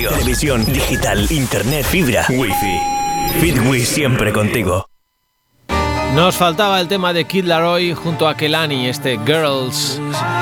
radio, televisión, digital, internet, fibra, wifi. Fitwi siempre contigo. Nos faltaba el tema de Kid Laroi junto a Kehlani, este Girls.